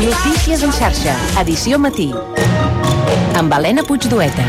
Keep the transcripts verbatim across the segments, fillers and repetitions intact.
Notícies en xarxa, edició matí. Amb Helena Puigdueta.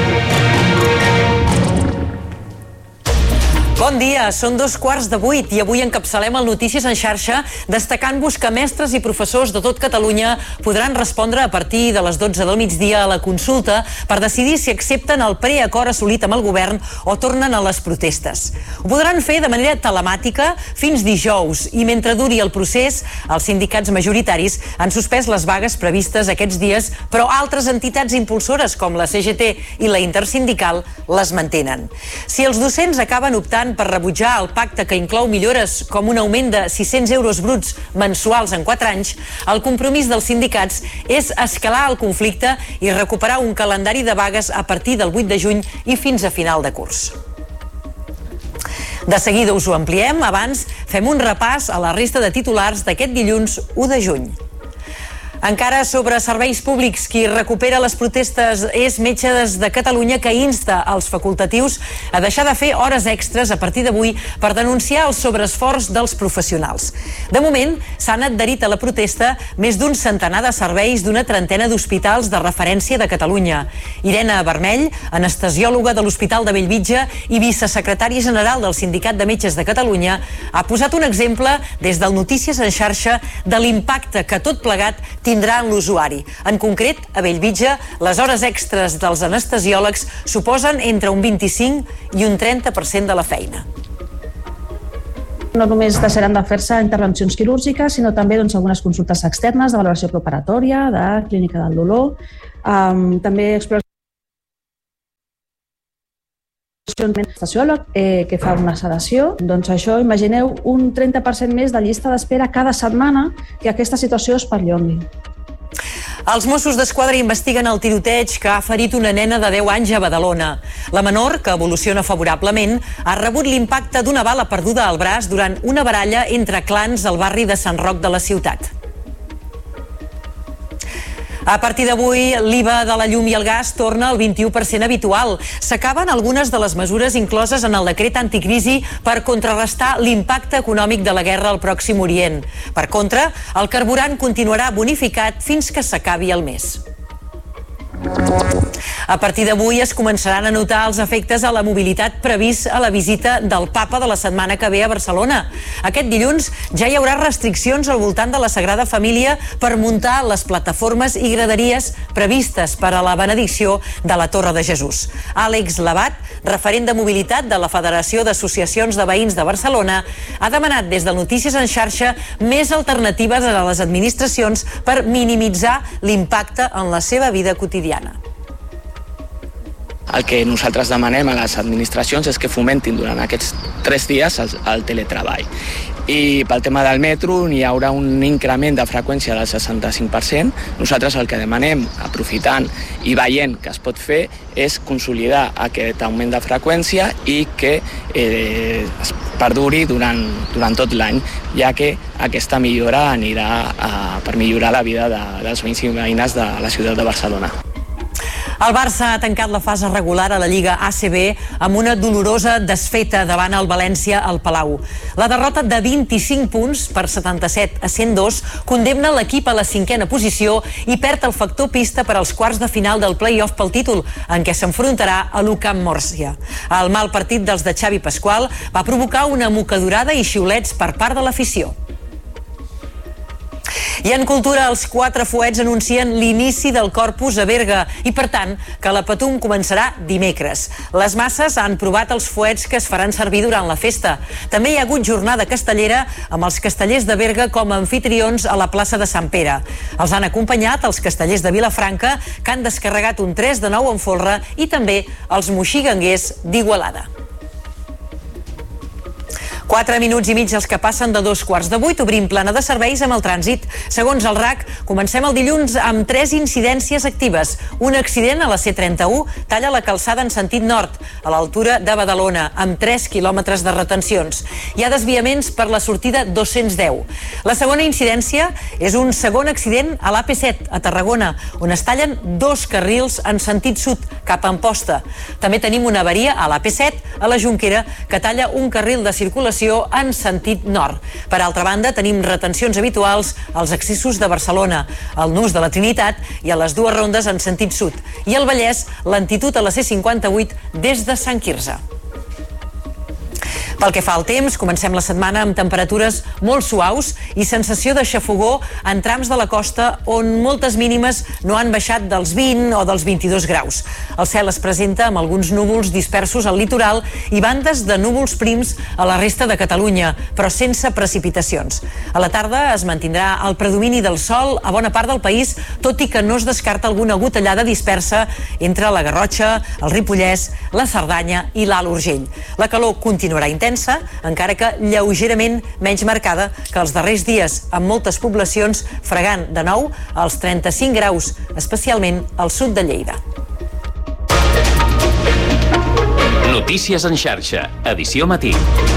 Bon dia, són dos quarts de vuit i avui encapçalem el Notícies en xarxa destacant-vos que mestres i professors de tot Catalunya podran respondre a partir de les dotze del migdia a la consulta per decidir si accepten el preacord assolit amb el govern o tornen a les protestes. Ho podran fer de manera telemàtica fins dijous i mentre duri el procés, els sindicats majoritaris han suspès les vagues previstes aquests dies, però altres entitats impulsores com la C G T i la Intersindical les mantenen. Si els docents acaben optant per rebutjar el pacte que inclou millores com un augment de sis-cents euros bruts mensuals en quatre anys, el compromís dels sindicats és escalar el conflicte i recuperar un calendari de vagues a partir del vuit de juny i fins a final de curs. De seguida us ho ampliem, abans fem un repàs a la resta de titulars d'aquest dilluns u de juny. Encara sobre serveis públics, qui recupera les protestes és Metges de Catalunya, que insta els facultatius a deixar de fer hores extres a partir d'avui per denunciar el sobreesforç dels professionals. De moment, s'han adherit a la protesta més d'un centenar de serveis d'una trentena d'hospitals de referència de Catalunya. Irene Vermell, anestesiòloga de l'Hospital de Bellvitge i vicesecretària general del Sindicat de Metges de Catalunya, ha posat un exemple des del Notícies en xarxa de l'impacte que tot plegat tindrà en l'usuari. En concret, a Bellvitge, les hores extres dels anestesiòlegs suposen entre un vint-i-cinc i un trenta per cent de la feina. No només deixaran de fer-se intervencions quirúrgiques, sinó també doncs, algunes consultes externes de valoració preparatòria, de clínica del dolor, um, també exploració anestesiòleg eh, que fa una sedació. Doncs això, imagineu un trenta per cent més de llista d'espera cada setmana que aquesta situació es perllongui. Els Mossos d'Esquadra investiguen el tiroteig que ha ferit una nena de deu anys a Badalona. La menor, que evoluciona favorablement, ha rebut l'impacte d'una bala perduda al braç durant una baralla entre clans al barri de Sant Roc de la ciutat. A partir d'avui, l'I V A de la llum i el gas torna al vint-i-u per cent habitual. S'acaben algunes de les mesures incloses en el decret anticrisi per contrarrestar l'impacte econòmic de la guerra al Pròxim Orient. Per contra, el carburant continuarà bonificat fins que s'acabi el mes. A partir d'avui es començaran a notar els efectes a la mobilitat previst a la visita del Papa de la setmana que ve a Barcelona. Aquest dilluns ja hi haurà restriccions al voltant de la Sagrada Família per muntar les plataformes i graderies previstes per a la benedicció de la Torre de Jesús. Àlex Labat, referent de mobilitat de la Federació d'Associacions de Veïns de Barcelona, ha demanat des de Notícies en xarxa més alternatives a les administracions per minimitzar l'impacte en la seva vida quotidiana. El que nosaltres demanem a les administracions és que fomentin durant aquests tres dies el, el teletreball. I pel tema del metro hi haurà un increment de freqüència del seixanta-cinc per cent. Nosaltres el que demanem, aprofitant i veient que es pot fer, és consolidar aquest augment de freqüència i que eh, es perduri durant, durant tot l'any, ja que aquesta millora anirà a, per millorar la vida de, dels veïns i veïnes de la ciutat de Barcelona. El Barça ha tancat la fase regular a la Lliga A C B amb una dolorosa desfeta davant el València al Palau. La derrota de vint-i-cinc punts per setanta-set a cent dos condemna l'equip a la cinquena posició i perd el factor pista per als quarts de final del play-off pel títol, en què s'enfrontarà a l'U Camp Murcia. El mal partit dels de Xavi Pasqual va provocar una mocadurada i xiulets per part de l'afició. I en cultura, els quatre fuets anuncien l'inici del Corpus a Berga i, per tant, que la Patum començarà dimecres. Les masses han provat els fuets que es faran servir durant la festa. També hi ha hagut jornada castellera amb els castellers de Berga com a anfitrions a la plaça de Sant Pere. Els han acompanyat els castellers de Vilafranca, que han descarregat un tres de nou en folre, i també els moxiganguers d'Igualada. Quatre minuts i mig els que passen de dos quarts de vuit, obrim plana de serveis amb el trànsit. Segons el R A C, comencem el dilluns amb tres incidències actives. Un accident a la C trenta-u talla la calçada en sentit nord, a l'altura de Badalona, amb tres quilòmetres de retencions. Hi ha desviaments per la sortida dos-cents deu. La segona incidència és un segon accident a l'A P set, a Tarragona, on es tallen dos carrils en sentit sud, cap a Amposta. També tenim una avaria a l'A P set, a la Jonquera, que talla un carril de circulació circulació en sentit nord. Per altra banda, tenim retencions habituals als accessos de Barcelona, al Nus de la Trinitat i a les dues rondes en sentit sud. I al Vallès, lentitud a la C cinquanta-vuit des de Sant Quirze. Pel que fa al temps, comencem la setmana amb temperatures molt suaus i sensació de xafogó en trams de la costa on moltes mínimes no han baixat dels vint o dels vint-i-dos graus. El cel es presenta amb alguns núvols dispersos al litoral i bandes de núvols prims a la resta de Catalunya, però sense precipitacions. A la tarda es mantindrà el predomini del sol a bona part del país, tot i que no es descarta alguna gotellada dispersa entre la Garrotxa, el Ripollès, la Cerdanya i l'Alt Urgell. La calor continuarà intensa, encara que lleugerament menys marcada que els darrers dies, amb moltes poblacions fregant de nou als trenta-cinc graus, especialment al sud de Lleida. Notícies en xarxa, edició matí.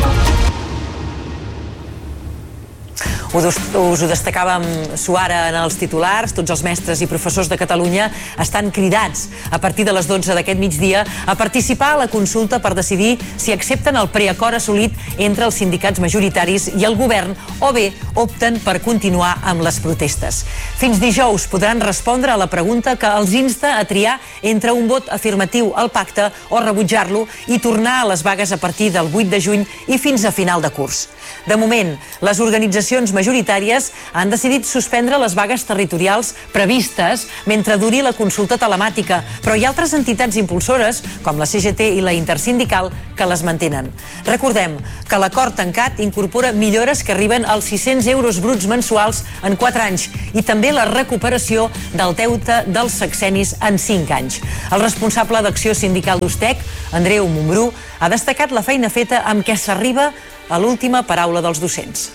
Us ho destacàvem suara en els titulars. Tots els mestres i professors de Catalunya estan cridats a partir de les dotze d'aquest migdia a participar a la consulta per decidir si accepten el preacord assolit entre els sindicats majoritaris i el govern o bé opten per continuar amb les protestes. Fins dijous podran respondre a la pregunta que els insta a triar entre un vot afirmatiu al pacte o rebutjar-lo i tornar a les vagues a partir del vuit de juny i fins a final de curs. De moment, les organitzacions majoritàries han decidit suspendre les vagues territorials previstes mentre duri la consulta telemàtica, però hi ha altres entitats impulsores, com la C G T i la Intersindical, que les mantenen. Recordem que l'acord tancat incorpora millores que arriben als sis-cents euros bruts mensuals en quatre anys i també la recuperació del deute dels sexennis en cinc anys. El responsable d'Acció Sindical d'Ustec, Andreu Montbrú, ha destacat la feina feta amb què s'arriba a l'última paraula dels docents.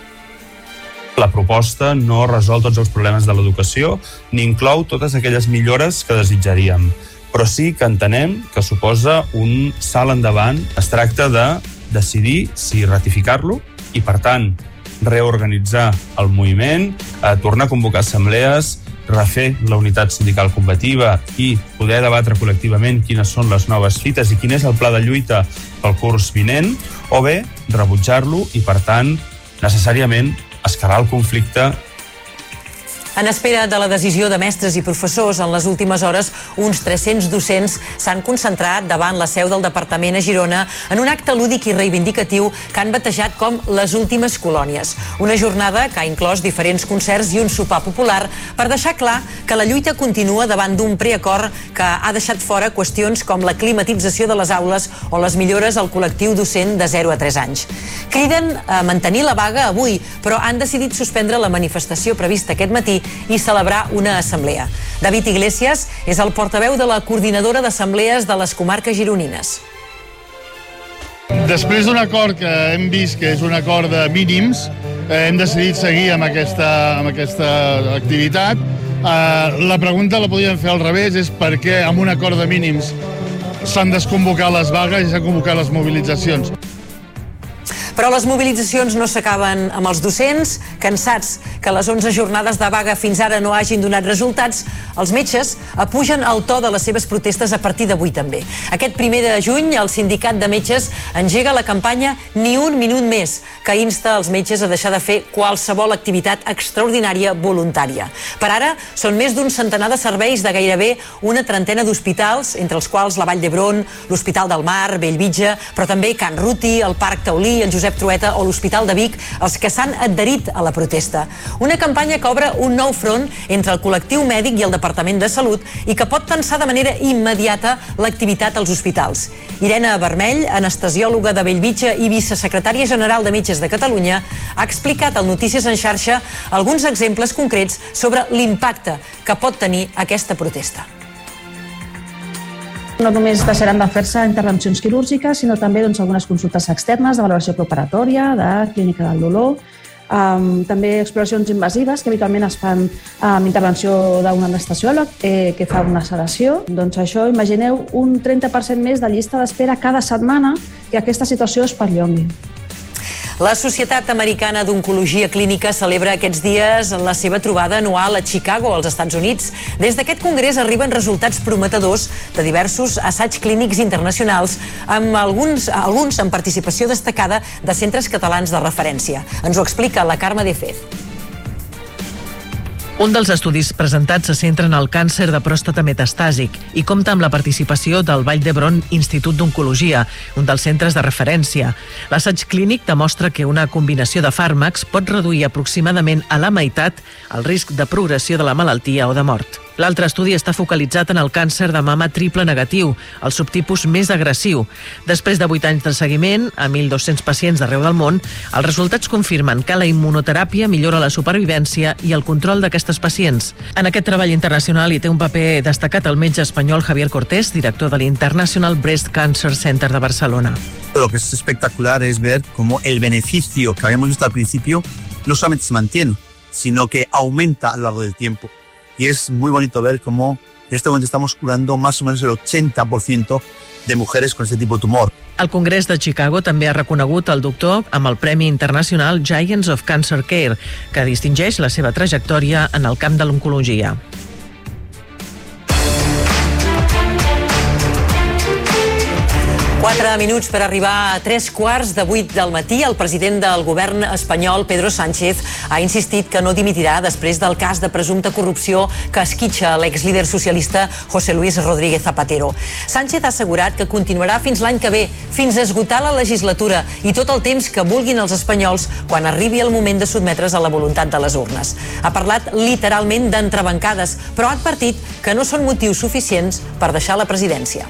La proposta no resol tots els problemes de l'educació ni inclou totes aquelles millores que desitjaríem, però sí que entenem que suposa un salt endavant. Es tracta de decidir si ratificar-lo i, per tant, reorganitzar el moviment, eh, tornar a convocar assemblees, refer la unitat sindical combativa i poder debatre col·lectivament quines són les noves fites i quin és el pla de lluita pel curs vinent, o bé rebutjar-lo i, per tant, necessàriament escalar el conflicte. En espera de la decisió de mestres i professors, en les últimes hores, uns tres-cents docents s'han concentrat davant la seu del departament a Girona en un acte lúdic i reivindicatiu que han batejat com les últimes colònies. Una jornada que ha inclòs diferents concerts i un sopar popular per deixar clar que la lluita continua davant d'un preacord que ha deixat fora qüestions com la climatització de les aules o les millores al col·lectiu docent de zero a tres anys. Criden a mantenir la vaga avui, però han decidit suspendre la manifestació prevista aquest matí i celebrar una assemblea. David Iglesias és el portaveu de la coordinadora d'assemblees de les comarques gironines. Després d'un acord que hem vist que és un acord de mínims, hem decidit seguir amb aquesta, amb aquesta activitat. La pregunta la podríem fer al revés, és per què amb un acord de mínims s'han desconvocat les vagues i s'han convocat les mobilitzacions. Però les mobilitzacions no s'acaben amb els docents. Cansats que les onze jornades de vaga fins ara no hagin donat resultats, els metges apugen el to de les seves protestes a partir d'avui també. Aquest primer de juny, el sindicat de metges engega la campanya Ni un minut més, que insta els metges a deixar de fer qualsevol activitat extraordinària voluntària. Per ara, són més d'un centenar de serveis de gairebé una trentena d'hospitals, entre els quals la Vall d'Hebron, l'Hospital del Mar, Bellvitge, però també Can Ruti, el Parc Taulí, el Josep Trueta o l'Hospital de Vic, els que s'han adherit a la protesta. Una campanya que obre un nou front entre el col·lectiu mèdic i el Departament de Salut i que pot tensar de manera immediata l'activitat als hospitals. Irene Vermell, anestesiòloga de Bellvitge i vicesecretària general de Metges de Catalunya, ha explicat al Notícies en xarxa alguns exemples concrets sobre l'impacte que pot tenir aquesta protesta. No només deixaran de fer-se intervencions quirúrgiques, sinó també doncs, algunes consultes externes de valoració preparatòria, de clínica del dolor, um, també exploracions invasives que habitualment es fan amb intervenció d'un anestesiòleg eh, que fa una sedació. Doncs això, imagineu un trenta per cent més de llista d'espera cada setmana que aquesta situació es perllongui. La Societat Americana d'Oncologia Clínica celebra aquests dies la seva trobada anual a Chicago, als Estats Units. Des d'aquest congrés arriben resultats prometedors de diversos assaigs clínics internacionals, amb alguns, alguns amb participació destacada de centres catalans de referència. Ens ho explica la Carme de Fez. Un dels estudis presentats se centra en el càncer de pròstata metastàsic i compta amb la participació del Vall d'Hebron Institut d'Oncologia, un dels centres de referència. L'assaig clínic demostra que una combinació de fàrmacs pot reduir aproximadament a la meitat el risc de progressió de la malaltia o de mort. L'altre estudi està focalitzat en el càncer de mama triple negatiu, el subtipus més agressiu. Després de vuit anys de seguiment, a mil dos-cents pacients d'arreu del món, els resultats confirmen que la immunoteràpia millora la supervivència i el control d'aquestes pacients. En aquest treball internacional hi té un paper destacat el metge espanyol Javier Cortés, director de l'International Breast Cancer Center de Barcelona. Lo que es espectacular es ver cómo el beneficio que habíamos visto al principio no solamente se mantiene, sino que aumenta a lo largo del tiempo. Y es muy bonito ver cómo en este momento estamos curando más o menos el ochenta por ciento de mujeres con este tipo de tumor. El Congrés de Chicago també ha reconegut el doctor amb el Premi Internacional Giants of Cancer Care, que distingeix la seva trajectòria en el camp de l'oncologia. Quatre minuts per arribar a tres quarts de vuit del matí. El president del govern espanyol, Pedro Sánchez, ha insistit que no dimitirà després del cas de presumpta corrupció que esquitxa l'exlíder socialista José Luis Rodríguez Zapatero. Sánchez ha assegurat que continuarà fins l'any que ve, fins a esgotar la legislatura i tot el temps que vulguin els espanyols quan arribi el moment de sotmetre's a la voluntat de les urnes. Ha parlat literalment d'entrebancades, però ha advertit que no són motius suficients per deixar la presidència.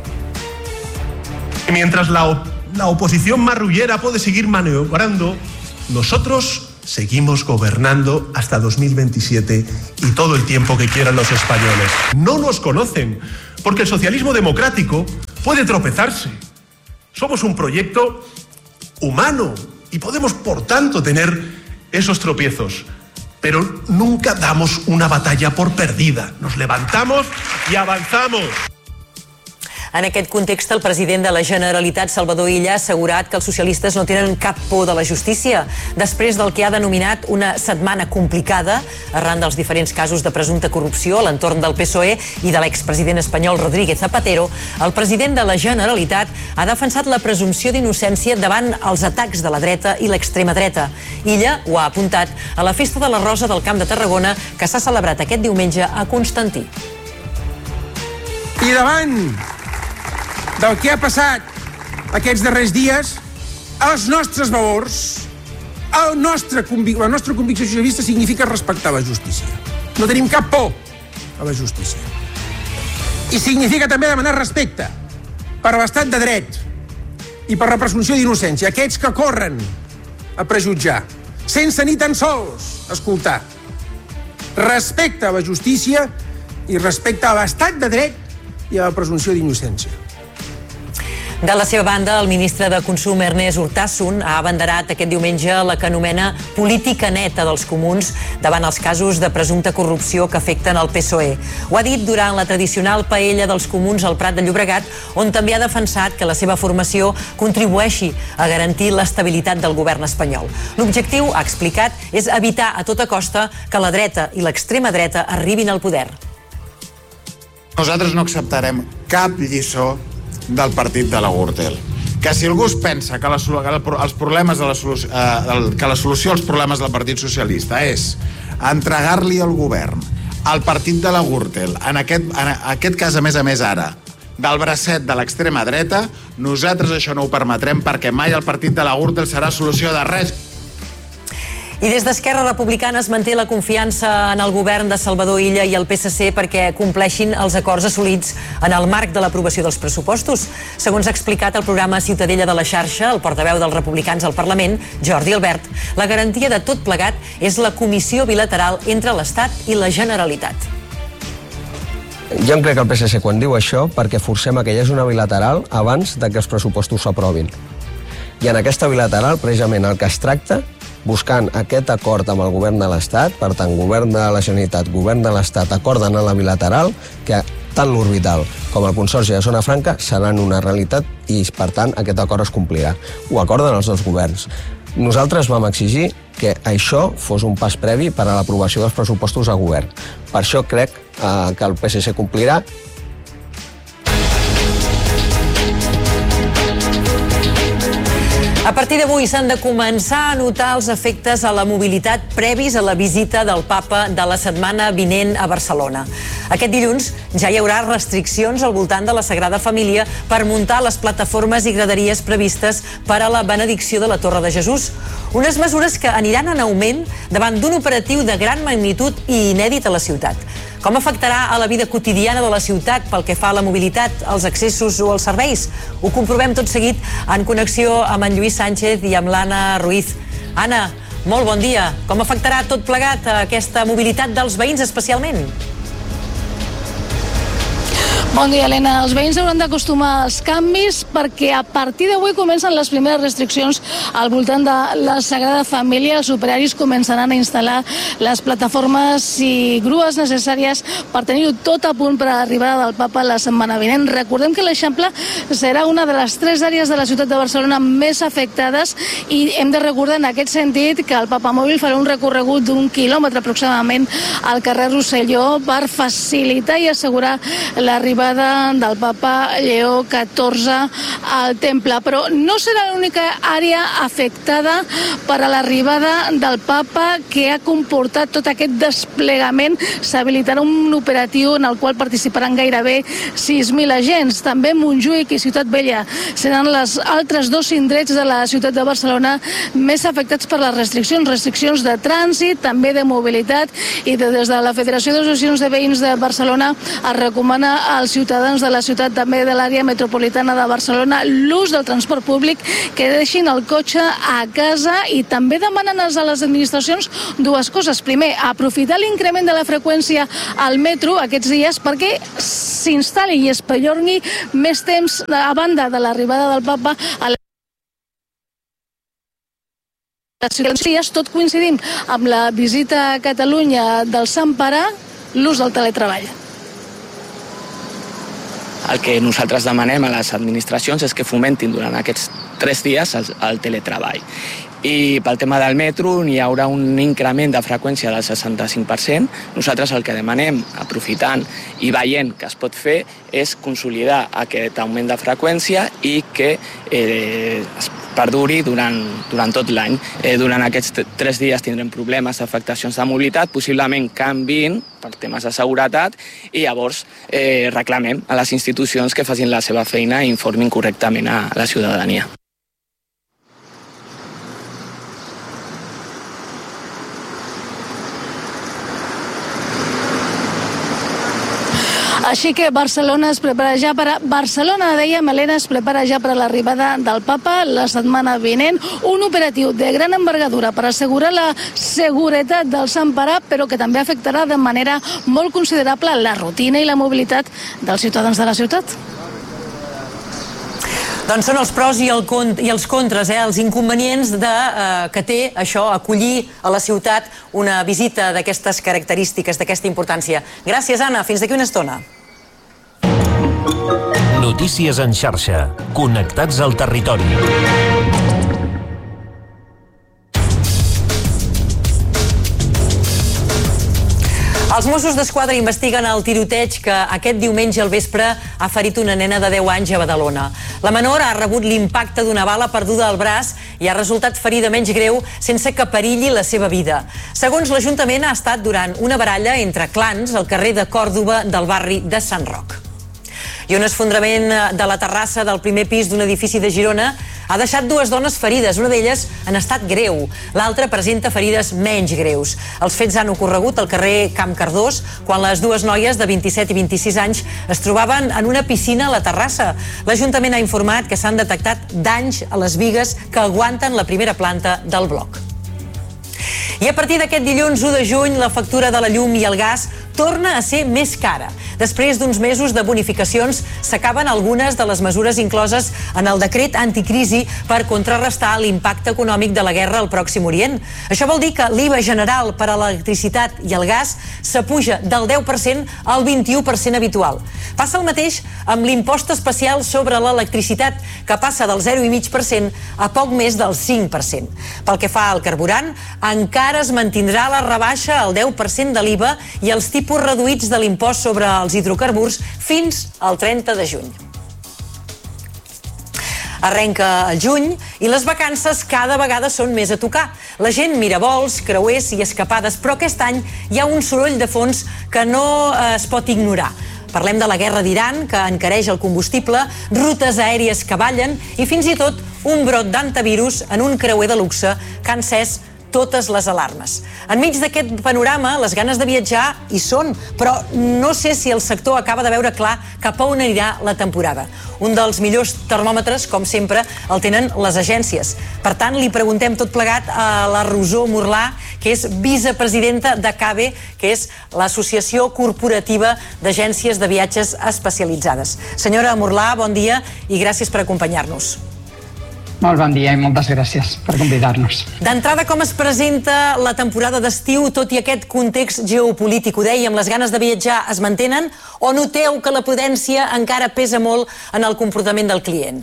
Mientras la, op la oposición marrullera puede seguir maniobrando, nosotros seguimos gobernando hasta dos mil veintisiete y todo el tiempo que quieran los españoles. No nos conocen, porque el socialismo democrático puede tropezarse. Somos un proyecto humano y podemos, por tanto, tener esos tropiezos. Pero nunca damos una batalla por perdida. Nos levantamos y avanzamos. En aquest context, el president de la Generalitat, Salvador Illa, ha assegurat que els socialistes no tenen cap por de la justícia. Després del que ha denominat una setmana complicada, arran dels diferents casos de presumpta corrupció a l'entorn del P S O E i de l'expresident espanyol Rodríguez Zapatero, el president de la Generalitat ha defensat la presumpció d'innocència davant els atacs de la dreta i l'extrema dreta. Illa ho ha apuntat a la Festa de la Rosa del Camp de Tarragona, que s'ha celebrat aquest diumenge a Constantí. I davant del que ha passat aquests darrers dies, els nostres valors, el nostre convic la nostra convicció socialista significa respectar la justícia. No tenim cap por a la justícia. I significa també demanar respecte per l'estat de dret i per la presumpció d'innocència. Aquests que corren a prejutjar, sense ni tan sols escoltar. Respecte a la justícia i respecte a l'estat de dret i a la presumpció d'innocència. De la seva banda, el ministre de Consum, Ernest Urtasun, ha abanderat aquest diumenge la que anomena política neta dels comuns davant els casos de presumpta corrupció que afecten el P S O E. Ho ha dit durant la tradicional paella dels comuns al Prat de Llobregat, on també ha defensat que la seva formació contribueixi a garantir l'estabilitat del govern espanyol. L'objectiu, ha explicat, és evitar a tota costa que la dreta i l'extrema dreta arribin al poder. Nosaltres no acceptarem cap lliçó del partit de la Gürtel. Que si algú es pensa que la, els problemes de la solució, eh, que la solució als problemes del Partit Socialista és entregar-li el govern al partit de la Gürtel, en aquest, en aquest cas, a més a més ara, del bracet de l'extrema dreta, nosaltres això no ho permetrem perquè mai el partit de la Gürtel serà solució de res. I des d'Esquerra Republicana es manté la confiança en el govern de Salvador Illa i el P S C perquè compleixin els acords assolits en el marc de l'aprovació dels pressupostos. Segons ha explicat el programa Ciutadella de la Xarxa, el portaveu dels republicans al Parlament, Jordi Albert, la garantia de tot plegat és la comissió bilateral entre l'Estat i la Generalitat. Jo em crec que el P S C quan diu això perquè forcem que hi hagi una bilateral abans de que els pressupostos s'aprovin. I en aquesta bilateral, precisament, el que es tracta buscant aquest acord amb el govern de l'Estat, per tant, govern de la Generalitat, govern de l'Estat, acorden en la bilateral, que tant l'orbital com el Consorci de Zona Franca seran una realitat i, per tant, aquest acord es complirà. Ho acorden els dos governs. Nosaltres vam exigir que això fos un pas previ per a l'aprovació dels pressupostos a govern. Per això crec eh, que el P S C complirà. A partir d'avui s'han de començar a notar els efectes a la mobilitat previs a la visita del papa de la setmana vinent a Barcelona. Aquest dilluns ja hi haurà restriccions al voltant de la Sagrada Família per muntar les plataformes i graderies previstes per a la benedicció de la Torre de Jesús. Unes mesures que aniran en augment davant d'un operatiu de gran magnitud i inèdit a la ciutat. Com afectarà a la vida quotidiana de la ciutat pel que fa a la mobilitat, als accessos o als serveis? Ho comprovem tot seguit en connexió amb en Lluís Sánchez i amb l'Anna Ruiz. Anna, molt bon dia. Com afectarà tot plegat a aquesta mobilitat dels veïns especialment? Bon dia, Helena. Els veïns hauran d'acostumar als canvis perquè a partir d'avui comencen les primeres restriccions al voltant de la Sagrada Família. Els operaris començaran a instal·lar les plataformes i grues necessàries per tenir-ho tot a punt per a l'arribada del papa la setmana vinent. Recordem que l'Eixample serà una de les tres àrees de la ciutat de Barcelona més afectades i hem de recordar en aquest sentit que el papamòbil farà un recorregut d'un quilòmetre aproximadament al carrer Rosselló per facilitar i assegurar l'arribada del papa Lleó catorze al temple, però no serà l'única àrea afectada per a l'arribada del papa que ha comportat tot aquest desplegament. S'habilitarà un operatiu en el qual participaran gairebé sis mil agents. També Montjuïc i Ciutat Vella seran les altres dos indrets de la ciutat de Barcelona més afectats per les restriccions, restriccions de trànsit, també de mobilitat, i des de la Federació d'Associacions de Veïns de Barcelona es recomana als ciutadans de la ciutat, també de l'àrea metropolitana de Barcelona, l'ús del transport públic, que deixin el cotxe a casa, i també demanen a les administracions dues coses. Primer, aprofitar l'increment de la freqüència al metro aquests dies perquè s'instal·li i es pellorgui més temps a banda de l'arribada del papa a la ciutat. Tot coincidim amb la visita a Catalunya del Sant Pare, l'ús del teletreball. El que nosaltres demanem a les administracions és que fomentin durant aquests tres dies el, el teletreball. I pel tema del metro hi haurà un increment de freqüència del seixanta-cinc per cent. Nosaltres el que demanem, aprofitant i veient que es pot fer, és consolidar aquest augment de freqüència i que eh, es perduri durant, durant tot l'any. Eh, durant aquests tres dies tindrem problemes d'afectacions de mobilitat, possiblement canviïn per temes de seguretat, i llavors eh, reclamem a les institucions que facin la seva feina i informin correctament a la ciutadania. Així que Barcelona es prepara ja per a... Barcelona, deia Helena, es prepara ja per a l'arribada del papa la setmana vinent. Un operatiu de gran envergadura per assegurar la seguretat del Sant Pare, però que també afectarà de manera molt considerable la rutina i la mobilitat dels ciutadans de la ciutat. Doncs són els pros i, el cont i els contres, eh? Els inconvenients de, eh, que té això, acollir a la ciutat una visita d'aquestes característiques, d'aquesta importància. Gràcies, Anna. Fins d'aquí una estona. Notícies en xarxa. Connectats al territori. Els Mossos d'Esquadra investiguen el tiroteig que aquest diumenge al vespre ha ferit una nena de deu anys a Badalona. La menor ha rebut l'impacte d'una bala perduda al braç i ha resultat ferida menys greu sense que perilli la seva vida. Segons l'Ajuntament, ha estat durant una baralla entre clans al carrer de Còrdova del barri de Sant Roc. I un esfondrament de la terrassa del primer pis d'un edifici de Girona ha deixat dues dones ferides, una d'elles en estat greu. L'altra presenta ferides menys greus. Els fets han ocorregut al carrer Camp Cardós, quan les dues noies de vint-i-set i vint-i-sis anys es trobaven en una piscina a la terrassa. L'Ajuntament ha informat que s'han detectat danys a les bigues que aguanten la primera planta del bloc. I a partir d'aquest dilluns u de juny, la factura de la llum i el gas torna a ser més cara. Després d'uns mesos de bonificacions, s'acaben algunes de les mesures incloses en el decret anticrisi per contrarrestar l'impacte econòmic de la guerra al Pròxim Orient. Això vol dir que l'I V A general per a l'electricitat i el gas s'apuja del deu per cent al vint-i-u per cent habitual. Passa el mateix amb l'impost especial sobre l'electricitat, que passa del zero coma cinc per cent a poc més del cinc per cent. Pel que fa al carburant, encara es mantindrà la rebaixa al deu per cent de l'I V A i els tipus reduïts de l'impost sobre els hidrocarburs fins al trenta de juny. Arrenca el juny i les vacances cada vegada són més a tocar. La gent mira vols, creuers i escapades, però aquest any hi ha un soroll de fons que no es pot ignorar. Parlem de la guerra d'Iran, que encareix el combustible, rutes aèries que ballen i fins i tot un brot d'antivirus en un creuer de luxe que ha encès totes les alarmes. Enmig d'aquest panorama, les ganes de viatjar hi són, però no sé si el sector acaba de veure clar cap a on anirà la temporada. Un dels millors termòmetres, com sempre, el tenen les agències. Per tant, li preguntem tot plegat a la Rosó Murlà, que és vicepresidenta de CABE, que és l'Associació Corporativa d'Agències de Viatges Especialitzades. Senyora Murlà, bon dia i gràcies per acompanyar-nos. Molt bon dia i moltes gràcies per convidar-nos. D'entrada, com es presenta la temporada d'estiu, tot i aquest context geopolític? Ho dèiem, les ganes de viatjar es mantenen o noteu que la prudència encara pesa molt en el comportament del client?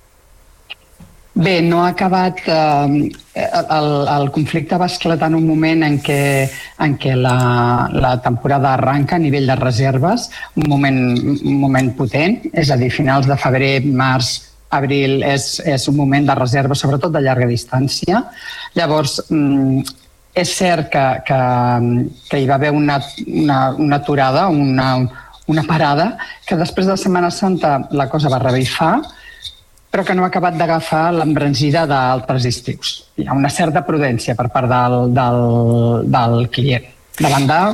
Bé, no ha acabat... Eh, el, el conflicte va esclatar en un moment en què, en què la, la temporada arranca a nivell de reserves, un moment, un moment potent, és a dir, finals de febrer, març, abril és, és un moment de reserva, sobretot de llarga distància. Llavors, és cert que, que, que hi va haver una, una, una aturada, una, una parada, que després de la Setmana Santa la cosa va revifar, però que no ha acabat d'agafar l'embranzida d'altres estius. Hi ha una certa prudència per part del, del, del client, davant de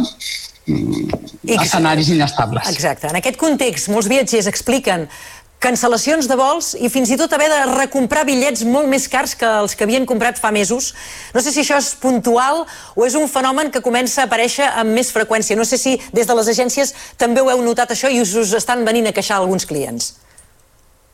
escenaris inestables. Exacte. En aquest context, molts viatgers expliquen cancel·lacions de vols i fins i tot haver de recomprar bitllets molt més cars que els que havien comprat fa mesos. No sé si això és puntual o és un fenomen que comença a aparèixer amb més freqüència. No sé si des de les agències també ho heu notat això i us estan venint a queixar alguns clients.